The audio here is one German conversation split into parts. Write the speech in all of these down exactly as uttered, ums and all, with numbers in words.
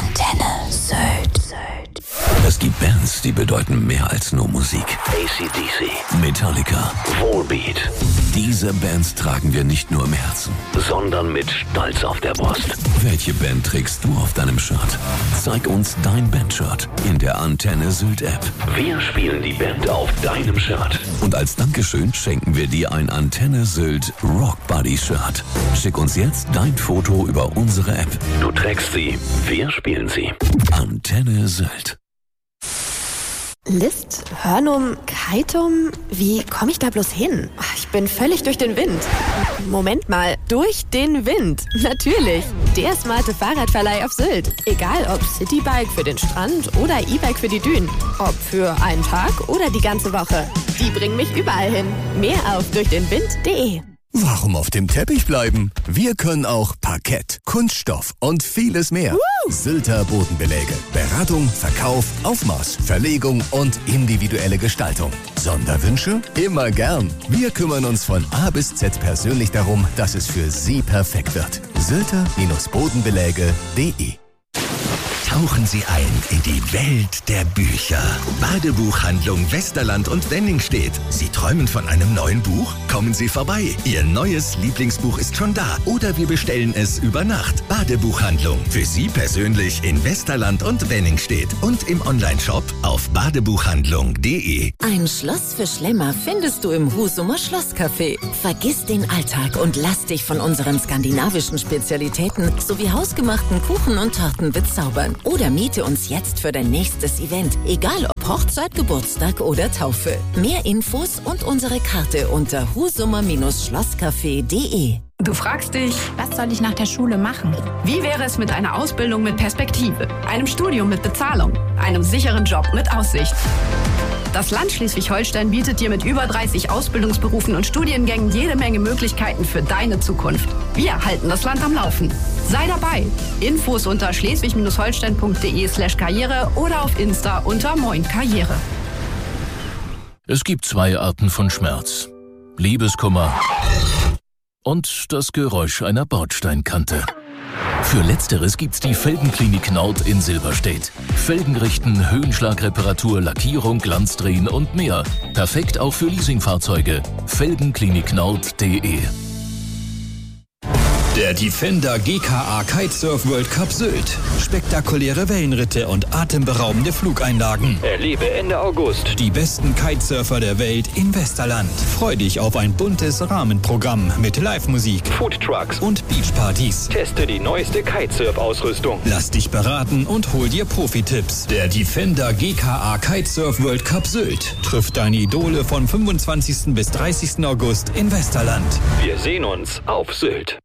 Antenne Sylt. Es gibt Bands, die bedeuten mehr als nur Musik. A C D C, Metallica, Volbeat. Diese Bands tragen wir nicht nur im Herzen, sondern mit Stolz auf der Brust. Welche Band trägst du auf deinem Shirt? Zeig uns dein Bandshirt in der Antenne Sylt App. Wir spielen die Band auf deinem Shirt. Und als Dankeschön schenken wir dir ein Antenne Sylt Rock Buddy Shirt. Schick uns jetzt dein Foto über unsere App. Du trägst sie, wir spielen sie. Antenne Sylt. List, Hörnum, Keitum, wie komme ich da bloß hin? Ich bin völlig durch den Wind. Moment mal, durch den Wind? Natürlich, der smarte Fahrradverleih auf Sylt. Egal ob Citybike für den Strand oder E-Bike für die Dünen. Ob für einen Tag oder die ganze Woche. Die bringen mich überall hin. Mehr auf durchdenwind punkt de. Warum auf dem Teppich bleiben? Wir können auch Parkett, Kunststoff und vieles mehr. Uh! Sylter Bodenbeläge. Beratung, Verkauf, Aufmaß, Verlegung und individuelle Gestaltung. Sonderwünsche? Immer gern. Wir kümmern uns von A bis Z persönlich darum, dass es für Sie perfekt wird. Sylter Bodenbeläge punkt de. Tauchen Sie ein in die Welt der Bücher. Badebuchhandlung Westerland und Wenningstedt. Sie träumen von einem neuen Buch? Kommen Sie vorbei. Ihr neues Lieblingsbuch ist schon da. Oder wir bestellen es über Nacht. Badebuchhandlung. Für Sie persönlich in Westerland und Wenningstedt. Und im Onlineshop auf badebuchhandlung punkt de. Ein Schloss für Schlemmer findest du im Husumer Schlosscafé. Vergiss den Alltag und lass dich von unseren skandinavischen Spezialitäten sowie hausgemachten Kuchen und Torten bezaubern. Oder miete uns jetzt für dein nächstes Event. Egal ob Hochzeit, Geburtstag oder Taufe. Mehr Infos und unsere Karte unter husumer Schlosscafé punkt de. Du fragst dich, was soll ich nach der Schule machen? Wie wäre es mit einer Ausbildung mit Perspektive, einem Studium mit Bezahlung, einem sicheren Job mit Aussicht? Das Land Schleswig-Holstein bietet dir mit über dreißig Ausbildungsberufen und Studiengängen jede Menge Möglichkeiten für deine Zukunft. Wir halten das Land am Laufen. Sei dabei. Infos unter schleswig-holstein punkt de slash karriere oder auf Insta unter Moin Karriere. Es gibt zwei Arten von Schmerz. Liebeskummer und das Geräusch einer Bordsteinkante. Für Letzteres gibt's die Felgenklinik Nord in Silberstedt. Felgen richten, Höhenschlagreparatur, Lackierung, Glanzdrehen und mehr. Perfekt auch für Leasingfahrzeuge. felgenklinik nord punkt de. Der Defender G K A Kitesurf World Cup Sylt. Spektakuläre Wellenritte und atemberaubende Flugeinlagen. Erlebe Ende August die besten Kitesurfer der Welt in Westerland. Freu dich auf ein buntes Rahmenprogramm mit Live-Musik, Foodtrucks und Beachpartys. Teste die neueste Kitesurf-Ausrüstung. Lass dich beraten und hol dir Profi-Tipps. Der Defender G K A Kitesurf World Cup Sylt trifft deine Idole von fünfundzwanzigsten bis dreißigsten August in Westerland. Wir sehen uns auf Sylt.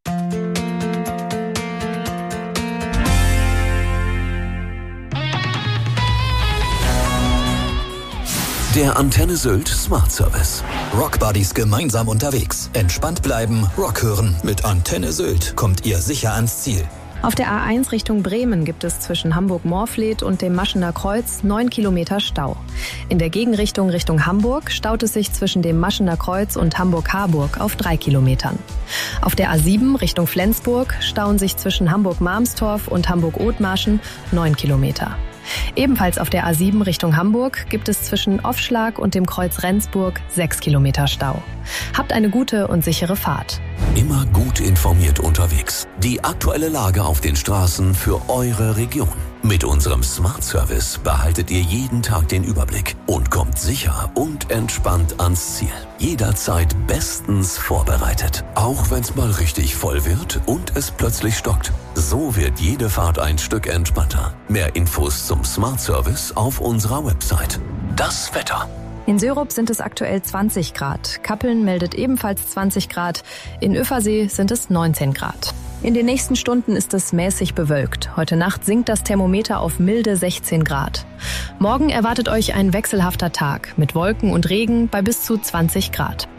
Der Antenne Sylt Smart Service. Rock Buddies gemeinsam unterwegs. Entspannt bleiben, Rock hören. Mit Antenne Sylt kommt ihr sicher ans Ziel. Auf der A eins Richtung Bremen gibt es zwischen Hamburg-Morfleet und dem Maschener Kreuz neun Kilometer Stau. In der Gegenrichtung Richtung Hamburg staut es sich zwischen dem Maschener Kreuz und Hamburg-Harburg auf drei Kilometern. Auf der A sieben Richtung Flensburg stauen sich zwischen Hamburg-Marmstorf und Hamburg-Othmarschen neun Kilometer. Ebenfalls auf der A sieben Richtung Hamburg gibt es zwischen Offschlag und dem Kreuz Rendsburg sechs Kilometer Stau. Habt eine gute und sichere Fahrt. Immer gut informiert unterwegs. Die aktuelle Lage auf den Straßen für eure Region. Mit unserem Smart Service behaltet ihr jeden Tag den Überblick und kommt sicher und entspannt ans Ziel. Jederzeit bestens vorbereitet. Auch wenn es mal richtig voll wird und es plötzlich stockt. So wird jede Fahrt ein Stück entspannter. Mehr Infos zum Smart Service auf unserer Website. Das Wetter. In Sörup sind es aktuell zwanzig Grad. Kappeln meldet ebenfalls zwanzig Grad. In Öffersee sind es neunzehn Grad. In den nächsten Stunden ist es mäßig bewölkt. Heute Nacht sinkt das Thermometer auf milde sechzehn Grad. Morgen erwartet euch ein wechselhafter Tag mit Wolken und Regen bei bis zu zwanzig Grad.